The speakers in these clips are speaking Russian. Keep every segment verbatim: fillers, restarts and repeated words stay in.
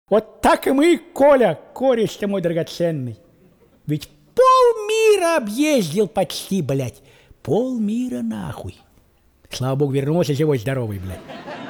Вот так и мы, Коля, кореш ты мой драгоценный. Ведь полмира объездил почти, блядь. Полмира нахуй. Слава богу, вернулся живой, здоровый, блядь.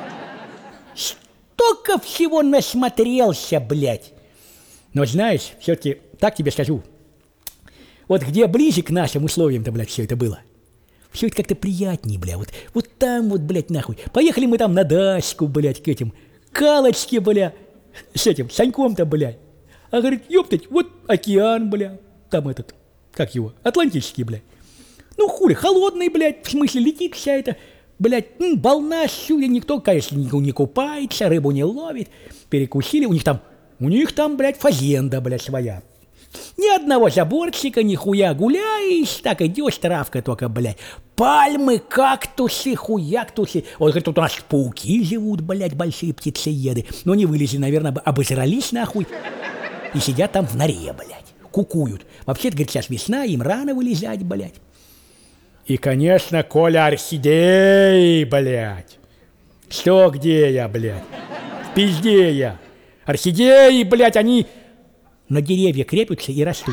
Столько всего насмотрелся, блядь. Но знаешь, все-таки так тебе скажу. Вот где ближе к нашим условиям-то, блядь, все это было. Все это как-то приятнее, блядь. Вот, вот там вот, блядь, нахуй. Поехали мы там на дачку, блядь, к этим Калочке, блядь. С этим Саньком-то, блядь. А говорит, ёптать, вот океан, блядь. Там этот, как его, Атлантический, блядь. Ну хули, холодный, блядь, в смысле летит вся эта, блядь, м, волна сюда, никто, конечно, не, не купается, рыбу не ловит. Перекусили, у них там, у них там, блядь, фазенда, блядь, своя. Ни одного заборчика, нихуя гуляешь, так идешь, травка только, блядь. Пальмы, кактусы, хуяктусы. Он говорит, тут у нас пауки живут, блядь, большие птицееды. Но не вылезли, наверное, обосрались нахуй. И сидят там в норе, блядь, кукуют. Вообще-то, говорит, сейчас весна, им рано вылезать, блядь. И, конечно, Коля, орхидеи, блядь. Что, где я, блядь? В пизде я. Орхидеи, блядь, они на деревья крепятся и растут.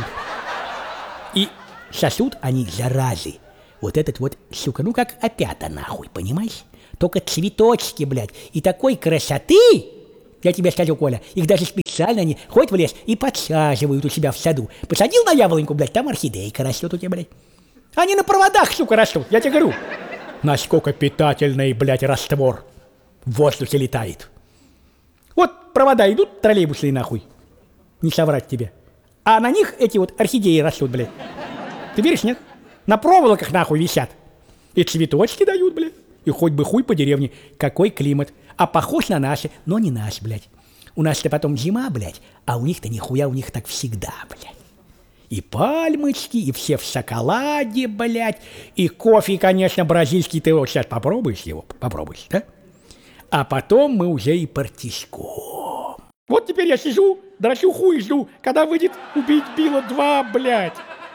И сосут они заразы. Вот этот вот, сука, ну как опята нахуй, понимаешь? Только цветочки, блядь. И такой красоты, я тебе скажу, Коля, их даже специально они ходят в лес и подсаживают у себя в саду. Посадил на яблоньку, блядь, там орхидейка растет у тебя, блядь. Они на проводах, сука, растут, я тебе говорю. Насколько питательный, блядь, раствор в воздухе летает. Вот провода идут, троллейбусы нахуй. Не соврать тебе. А на них эти вот орхидеи растут, блядь. Ты веришь, нет? На проволоках нахуй висят. И цветочки дают, блядь. И хоть бы хуй по деревне. Какой климат. А похож на наши, но не наш, блядь. У нас-то потом зима, блядь. А у них-то нихуя, у них так всегда, блядь. И пальмочки, и все в шоколаде, блядь. И кофе, конечно, бразильский. Ты вот сейчас попробуешь его? Попробуешь, да? А потом мы уже и партишком. Вот теперь я сижу, дрочу хуй, жду, когда выйдет «Убить Билла два», блядь.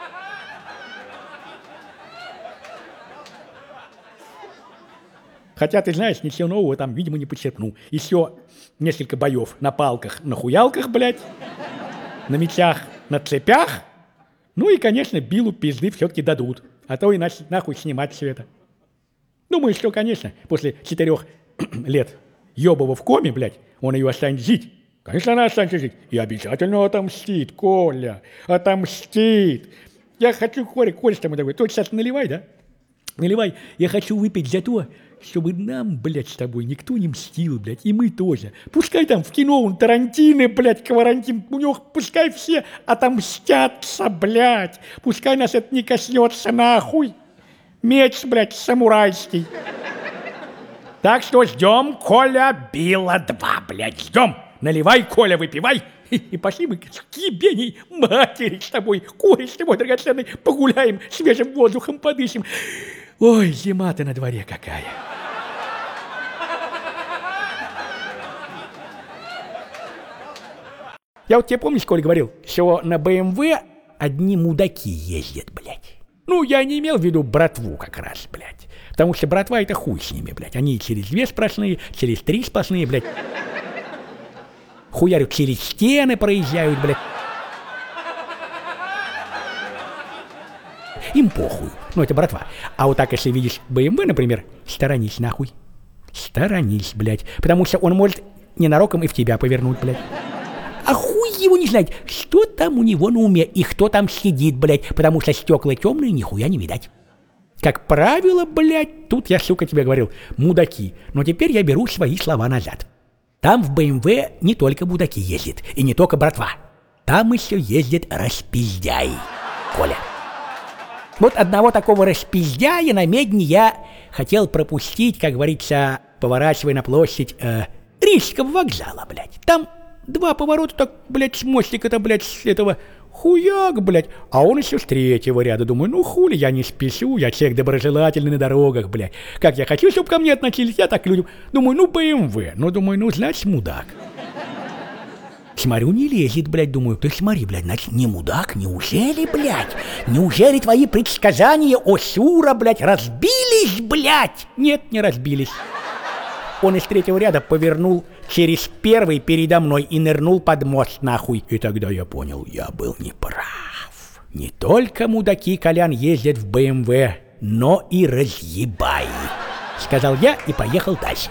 Хотя, ты знаешь, ничего нового там, видимо, не почерпнул. Еще несколько боев на палках, на хуялках, блядь, на мечах, на цепях. Ну и, конечно, Биллу пизды все-таки дадут. А то иначе нахуй снимать все это. Думаю, что, конечно, после четырех лет ебова в коме, блядь, он ее останет жить. Конечно, она останется жить. И обязательно отомстит, Коля. Отомстит. Я хочу, Коля, Коля, что мы такой, ты сейчас наливай, да? Наливай. Я хочу выпить за то, чтобы нам, блядь, с тобой никто не мстил, блядь, и мы тоже. Пускай там в кино он Тарантино, блядь, Кварантин, у него пускай все отомстятся, блядь. Пускай нас это не коснется, нахуй. Меч, блядь, самурайский. Так что ждем Коля Билла два, блядь, ждем. Наливай, Коля, выпивай. И, и пошли мы к ебеней матери с тобой, кореш ты мой драгоценный, погуляем, свежим воздухом подышим. Ой, зима-то на дворе какая. Я вот тебе, помнишь, Коля, говорил, что на бэ эм вэ одни мудаки ездят, блядь. Ну, я не имел в виду братву как раз, блядь. Потому что братва это хуй с ними, блядь. Они через две сплошные, через три сплошные, блядь. Хуярю, через стены проезжают, блядь. Им похуй. Ну, это братва. А вот так, если видишь бэ эм вэ, например, сторонись нахуй. Сторонись, блядь. Потому что он может ненароком и в тебя повернуть, блядь. А хуй его не знает, что там у него на уме и кто там сидит, блядь. Потому что стекла темные, нихуя не видать. Как правило, блядь, тут я, сука, тебе говорил, мудаки. Но теперь я беру свои слова назад. Там в бэ эм вэ не только мудаки ездят, и не только братва. Там еще ездят распиздяи, Коля. Вот одного такого распиздяя на Медне я хотел пропустить, как говорится, поворачивая на площадь э, Рижского вокзала, блядь. Там два поворота так, блядь, с мостика-то, блядь, с этого хуяк, блядь. А он еще с третьего ряда. Думаю, ну хули, я не спешу, я человек доброжелательный на дорогах, блядь. Как я хочу, чтобы ко мне относились, я так людям. Думаю, ну бэ эм вэ. Ну, думаю, ну, значит, мудак. Смотрю, не лезет, блядь, думаю, ты смотри, блядь, значит, не мудак, неужели, блядь? Неужели твои предсказания о Сюра, блядь, разбились, блядь? Нет, не разбились. Он из третьего ряда повернул через первый передо мной и нырнул под мост нахуй. И тогда я понял, я был неправ. Не только мудаки, Колян, ездят в бэ эм вэ, но и разъебай. Сказал я и поехал дальше.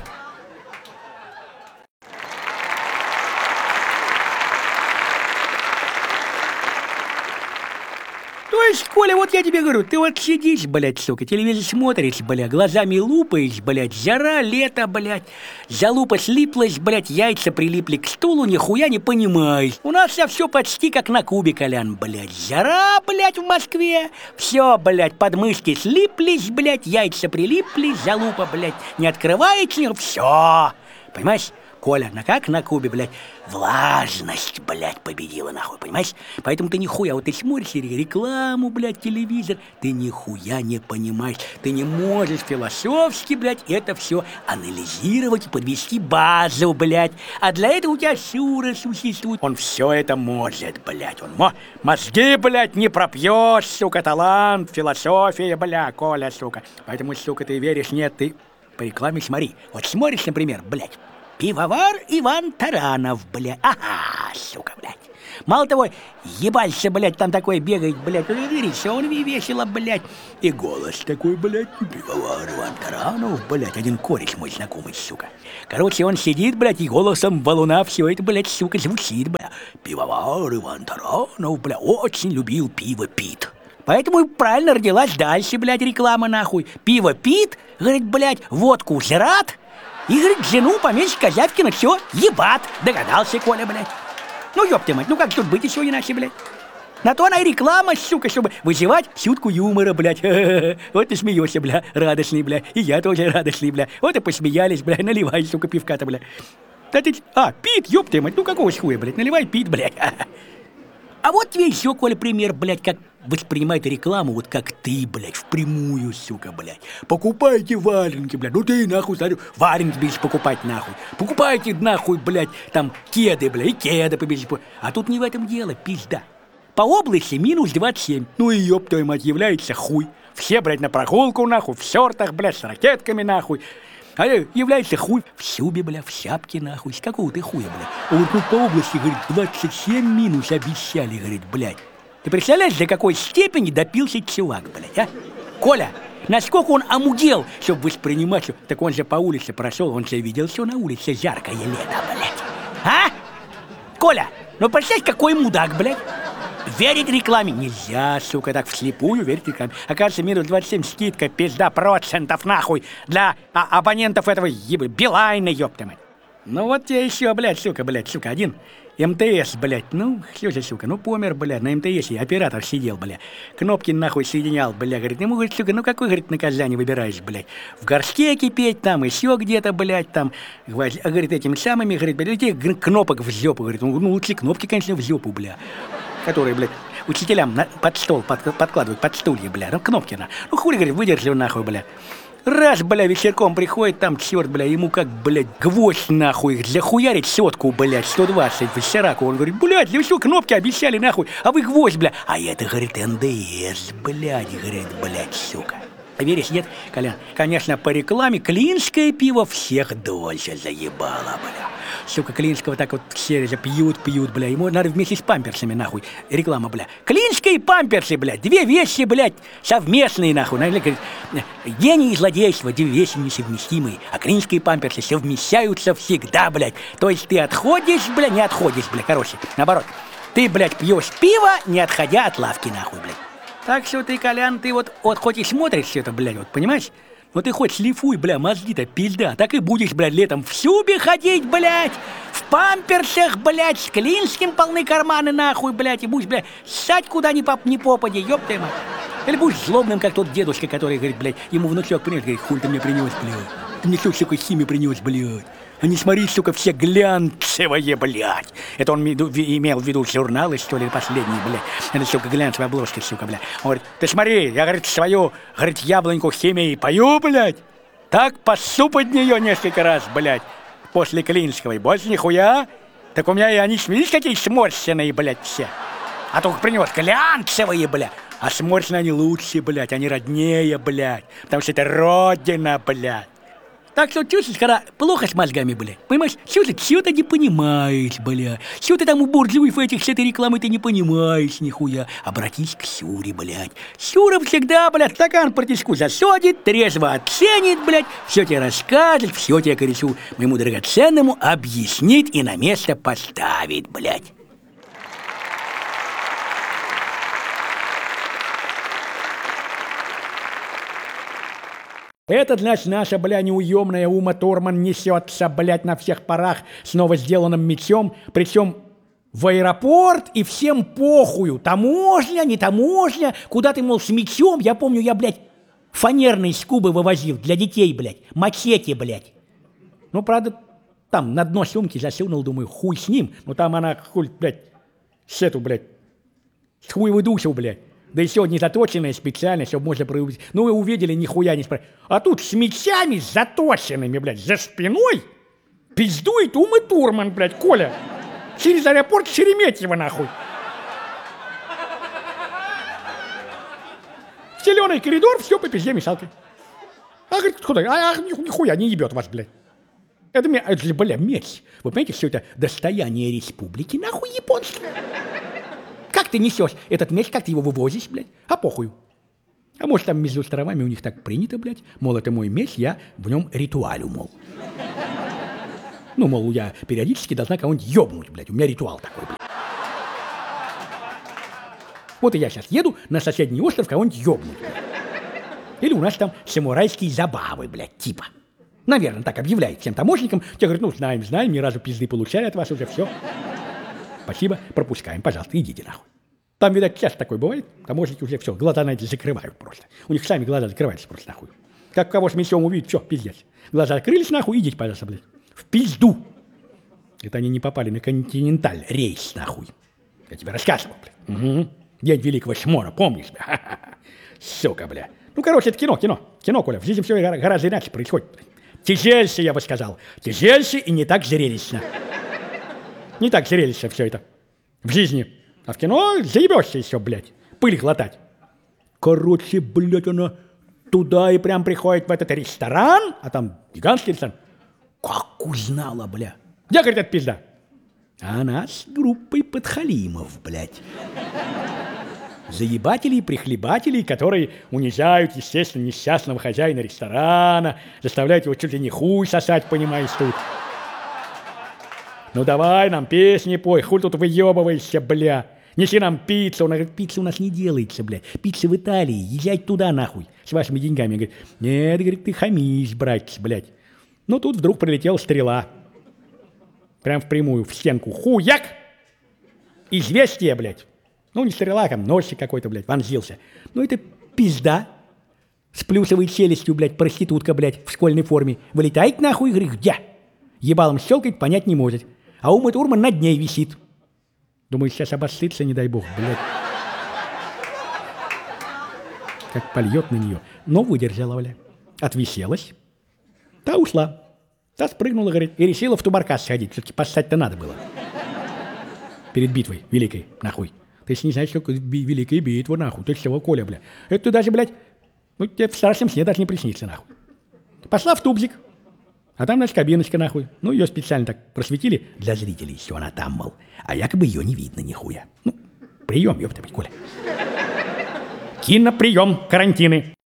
То есть, Коля, вот я тебе говорю, ты вот сидишь, блядь, сука, телевизор смотришь, блядь, глазами лупаешь, блядь, жара, лето, блядь, залупа слиплась, блядь, яйца прилипли к стулу, нихуя не понимаешь. У нас все почти как на Кубе, Колян, блядь, жара, блядь, в Москве, все, блядь, подмышки слиплись, блядь, яйца прилипли, залупа, блядь, не открывается, все, понимаешь? Коля, на как на Кубе, блядь, влажность, блядь, победила, нахуй, понимаешь? Поэтому ты нихуя, вот ты смотришь рекламу, блядь, телевизор, ты нихуя не понимаешь, ты не можешь философски, блядь, это все анализировать и подвести базу, блядь. А для этого у тебя Шура существует, он все это может, блядь, он мо мозги, блядь, не пропьешь, сука, талант, философия, бля, Коля, сука. Поэтому, сука, ты веришь, нет, ты по рекламе смотри. Вот смотришь, например, блядь, пивовар Иван Таранов, блядь. Ага, сука, блядь. Мало того, ебальше, блядь, там такой бегает, блядь, он весело, блядь. И голос такой, блядь, пивовар Иван Таранов, блядь, один кореш мой знакомый, сука. Короче, он сидит, блядь, и голосом валуна все это, блядь, сука, звучит, блядь. Пивовар Иван Таранов, блядь, очень любил пиво пит. Поэтому правильно родилась дальше, блядь, реклама, нахуй. Пиво пит, говорит, блядь, водку жрат. И, говорит, жену поменьше Козявкина, все, ебат, догадался Коля, блядь. Ну, ёпта мать, ну как тут быть еще иначе, блядь? На то она и реклама, сука, чтобы вызывать чутку юмора, блядь. Вот ты смеешься, бля, радостный, бля, и я тоже радостный, бля. Вот и посмеялись, бля, наливай, сука, пивка-то, бля. Да ты, а, пит, ёпта мать, ну какого хуя, блядь, наливай пит, блядь. А вот тебе еще, Коля, пример, блядь, как воспринимает рекламу, вот как ты, блядь, впрямую, сука, блядь. Покупайте валенки, блядь, ну ты, нахуй, смотрю, валенки будешь покупать, нахуй. Покупайте, нахуй, блядь, там, кеды, блядь, и кеды побежишь. А тут не в этом дело, пизда. По области минус двадцать семь. Ну и ёб твою мать, является хуй. Все, блядь, на прогулку, нахуй, в шортах, блядь, с ракетками, нахуй. А является хуй в шубе, бля, в шапке, нахуй. С какого ты хуя, бля? А вот тут по области, говорит, двадцать семь минус обещали, говорит, блядь. Ты представляешь, до какой степени допился чувак, блядь, а? Коля, насколько он омудел, чтобы воспринимать, что... Так он же по улице прошел, он же видел, что на улице жаркое лето, блядь. А? Коля, ну представляешь, какой мудак, блядь. Верить рекламе нельзя, сука, так вслепую верить рекламе. Оказывается, минус двадцать семь скидка, пизда, процентов, нахуй, для а, абонентов этого ебы, Билайна, ёпта мать. Ну вот тебе еще, блядь, сука, блядь, сука, один эм тэ эс, блядь, ну, что же, сука, ну, помер, блядь, на эм тэ эсе оператор сидел, блядь, кнопки нахуй соединял, блядь, говорит, ему, говорит, сука, ну, какой, говорит, наказание выбираешь, блядь, в горшке кипеть, там, еще где-то, блядь, там, говорит, этими самыми, говорит, блядь, этих кнопок в жопу, говорит, ну, лучше кнопки, конечно, в жопу, блядь, которые, блядь, учителям на, под стол под, подкладывают, под стулья, блядь, ну, кнопки, на, ну, хули, говорит, выдержал, нахуй, блядь. Раз, бля, вечерком приходит, там, черт, бля, ему как, блядь, гвоздь, нахуй, захуярить сотку, блядь, сто двадцать в Сараку. Он говорит, блядь, вы что, кнопки обещали, нахуй, а вы гвоздь, бля. А это, говорит, эн дэ эс, блядь, говорит, блядь, сука. Веришь, нет, Колян? Конечно, по рекламе клинское пиво всех дольше заебало, бля. Сука, клинского так вот все пьют, пьют, бля. Ему надо вместе с памперсами, нахуй, реклама, бля. Клинское и памперсы, бля, две вещи, блядь, совместные, нахуй. Гений и злодейство, две вещи несовместимые. А клинские и памперсы совмещаются всегда, блядь. То есть ты отходишь, бля, не отходишь, бля, короче, наоборот. Ты, блядь, пьешь пиво, не отходя от лавки, нахуй, блядь. Так что ты, Колян, ты вот, вот хоть и смотришь все это, блядь, вот, понимаешь? Но ты хоть шлифуй, бля, мозги-то, пизда. Так и будешь, блядь, летом в шубе ходить, блядь, в памперсах, блядь, с клинским полны карманы, нахуй, блядь, и будешь, блядь, ссать куда ни, поп, ни попади, ёб ты мать. Или будешь злобным, как тот дедушка, который, говорит, блядь, ему внучок принес, говорит, хуй ты мне принес, блядь. Ты мне что, сука, химию принес, блядь. А не смотри, сука, все глянцевые, блядь. Это он имел в виду журналы, что ли, последние, блядь. Это, сука, глянцевая обложка, сука, блядь. Он говорит, ты смотри, я, говорит, свою, говорит, яблоньку химией пою, блядь. Так пасу под нее несколько раз, блядь, после клинского. И больше нихуя. Так у меня и они, видишь, какие сморщенные, блядь, все. А только принес глянцевые, блядь. А сморщенные они лучше, блядь, они роднее, блядь. Потому что это родина, блядь. Так что, чувствуешь, когда плохо с мозгами, бля, понимаешь, чувствуешь, что ты не понимаешь, бля, что ты там у буржуев этих с этой рекламы ты не понимаешь нихуя. Обратись к Сюре, блядь. Сюра всегда, блядь, стакан протишку засадит, трезво оценит, блядь, все тебе расскажет, все тебе, короче, моему драгоценному объяснит и на место поставит, блядь. Этот, значит, наша, бля, неуемная Ума Турман несется, блядь, на всех парах с новосделанным мечом, причем в аэропорт, и всем похую. Таможня, не таможня, куда ты, мол, с мечом? Я помню, я, блядь, фанерные скубы вывозил для детей, блядь, мачете, блядь. Ну, правда, там на дно сумки засунул, думаю, хуй с ним. Ну, там она, хуй, блядь, с эту, блядь, с хуй выдушил, блядь. Да еще не заточенная специально, чтобы можно проявить. Ну, вы увидели, нихуя не спрашивали. А тут с мечами заточенными, блядь, за спиной пиздует Ума Турман, блядь, Коля. Через аэропорт Шереметьево, нахуй. В зеленый коридор, все по пизде мешалкой. А, говорит, куда? А, а нихуя не ебет вас, блядь. Это, это же, бля, меч. Вы понимаете, что это достояние республики, нахуй, японское. Как ты несешь этот меч, как ты его вывозишь, блядь? А похуй. А может, там между островами у них так принято, блядь? Мол, это мой меч, я в нем ритуалю, мол. Ну, мол, я периодически должна кого-нибудь ёбнуть, блядь. У меня ритуал такой, блядь. Вот и я сейчас еду на соседний остров кого-нибудь ёбнуть, блядь. Или у нас там самурайские забавы, блядь, типа. Наверное, так объявляет всем таможенникам. Те говорят, ну, знаем, знаем, ни разу пизды получали от вас уже, все. Спасибо, пропускаем, пожалуйста, идите нахуй. Там, видать, часто такое бывает, таможенники уже все, глаза на эти закрывают просто. У них сами глаза закрываются просто нахуй. Как кого с мечом увидят, все, пиздец. Глаза закрылись нахуй, идите, пожалуйста, блядь. В пизду. Это они не попали на континенталь рейс, нахуй. Я тебе рассказывал, блядь. Угу. День Великого Шмора, помнишь, бля? Сука, бля. Ну, короче, это кино, кино. Кино, Коля, в жизни все гораздо иначе происходит. Тяжельше, я бы сказал. Тяжельше и не так зрелищно. Не так зрелищно все это в жизни. А в кино заебешься еще, блядь, пыль глотать. Короче, блядь, она туда и прям приходит в этот ресторан, а там гигантский ресторан. Как узнала, бля? Где, говорит, эта пизда? Она с группой подхалимов, блядь. Заебателей, прихлебателей, которые унижают, естественно, несчастного хозяина ресторана, заставляют его чуть ли не хуй сосать, понимаешь, тут. Ну давай нам песни пой, хуй тут выебываешься, бля. Неси нам пиццу. Она говорит, пицца у нас не делается, блядь. Пицца в Италии, езжать туда нахуй, с вашими деньгами. Говорит, нет, говорит, ты хамишь, братец, блядь. Ну тут вдруг прилетела стрела. Прям впрямую, в стенку. Хуяк! Известие, блядь. Ну не стрела, там носик какой-то, блядь, вонзился. Ну это пизда. С плюсовой челюстью, блядь, проститутка, блядь, в школьной форме. Вылетает нахуй и говорит, где? Ебалом щелкает, понять не может. А Ума Турман над ней висит. Думаю, сейчас обоссытся, не дай бог, блядь. Как польет на нее. Но выдержала, блядь. Отвиселась. Та ушла. Та спрыгнула, говорит, и решила в Тубаркас сходить. Все-таки поссать-то надо было. Перед битвой великой, нахуй. Ты ж не знаешь, что великая битва, нахуй. Ты чего, Коля, блядь. Это ты даже, блядь, ну тебе в страшном сне даже не приснится, нахуй. Пошла в тубзик. А там, значит, кабиночка, нахуй. Ну, ее специально так просветили для зрителей, что она там, мол. А якобы ее не видно нихуя. Ну, прием, ёпта, Коля. Киноприем, карантины.